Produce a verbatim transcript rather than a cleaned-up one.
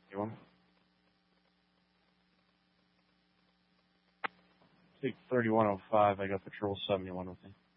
You want? Take thirty-one oh five. I got patrol seventy-one with me.